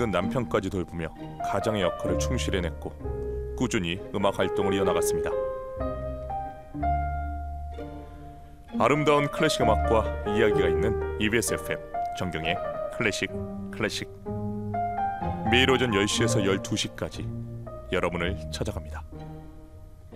힘든 남편까지 돌보며 가장의 역할을 충실히 해냈고 꾸준히 음악 활동을 이어나갔습니다. 아름다운 클래식 음악과 이야기가 있는 EBS FM 정경의 클래식 매일 오전 10시에서 12시까지 여러분을 찾아갑니다.